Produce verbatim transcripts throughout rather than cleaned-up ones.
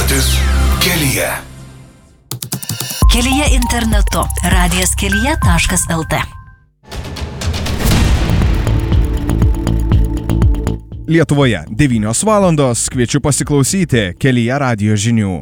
Įprotis kelyje. Kelyje internetu. radijas kelyje taškas lt. Lietuvoje devynios valandos, kviečiu pasiklausyti Kelyje radijo žinių.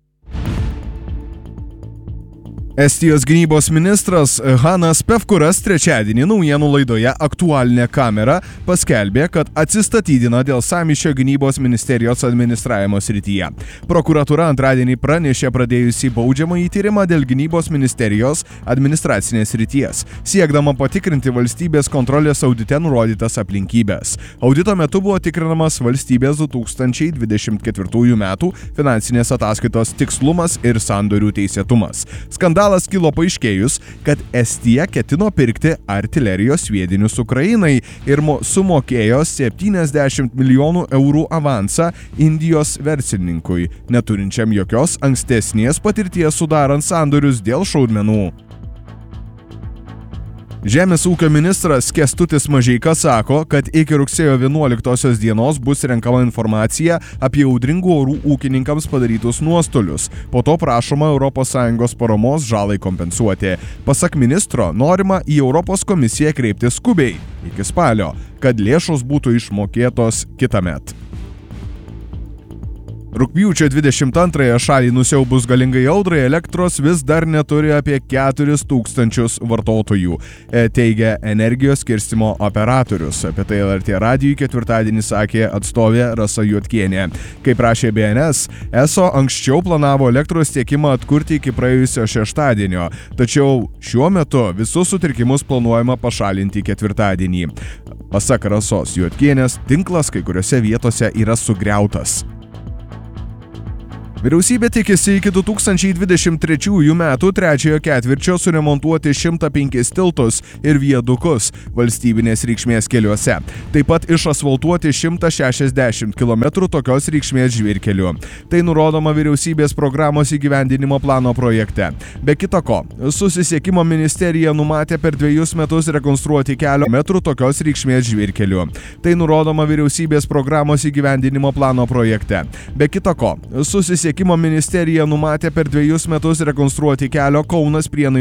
Estijos gynybos ministras Hanas Pevkuras trečiadienį naujienų laidoje Aktualinė kamera paskelbė, kad atsistatydina dėl sąmyšio gynybos ministerijos administravimo srityje. Prokuratūra antradienį pranešė pradėjusį baudžiamąjį tyrimą dėl gynybos ministerijos administracinės srities, siekdama patikrinti valstybės kontrolės audite nurodytas aplinkybės. Audito metu buvo tikrinamas valstybės du tūkstančiai dvidešimt ketvirtųjų metų finansinės ataskaitos tikslumas ir sandorių teisėtumas. Skandalas Skandalas kilo paaiškėjus, kad Estija ketino pirkti artilerijos sviedinius Ukrainai ir sumokėjo septyniasdešimt milijonų eurų avansą Indijos verslininkui, neturinčiam jokios ankstesnės patirties sudarant sandorius dėl šaudmenų. Žemės ūkio ministras Kęstutis Mažeika sako, kad iki rugsėjo vienuoliktosios dienos bus renkama informacija apie audringų orų ūkininkams padarytus nuostolius. Po to prašoma Europos Sąjungos paramos žalai kompensuoti. Pasak ministro, norima į Europos komisiją kreiptis skubiai, iki spalio, kad lėšos būtų išmokėtos kitąmet. Rugpjūčio dvidešimt antrąją šalį nusiaubus galingai audrai elektros vis dar neturi apie keturis tūkstančius vartotojų, teigia energijos skirstymo operatorius. Apie tai L R T radijui ketvirtadienį sakė atstovė Rasa Juodkienė. Kaip rašė B N S, E S O anksčiau planavo elektros tiekimą atkurti iki praėjusio šeštadienio, tačiau šiuo metu visus sutrikimus planuojama pašalinti ketvirtadienį. Pasak Rasos Juodkienės, tinklas kai kuriuose vietose yra sugriautas. Vyriausybė tikisi iki du tūkstančiai dvidešimt trečiųjų metų trečiojo ketvirčio suremontuoti šimtą penkis tiltus ir viadukus valstybinės reikšmės keliuose. Taip pat išasfaltuoti šimtą šešiasdešimt kilometrų tokios reikšmės žvyrkelių. Tai nurodoma vyriausybės programos įgyvendinimo plano projekte. Be kita ko, susisiekimo ministerija numatė per dviejus metus rekonstruoti kelio metrų tokios reikšmės žvyrkelių. Tai nurodoma vyriausybės programos įgyvendinimo plano projekte. Be kita ko, susisiekimo Susisiekimo ministerija numatė per dviejus metus rekonstruoti kelio Kaunas Prienai